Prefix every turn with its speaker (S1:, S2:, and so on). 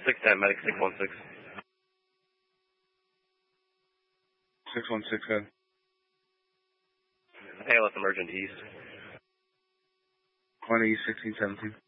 S1: 610, medic 616.
S2: 616, good.
S1: ALS emergent east.
S2: 20, 16, 17.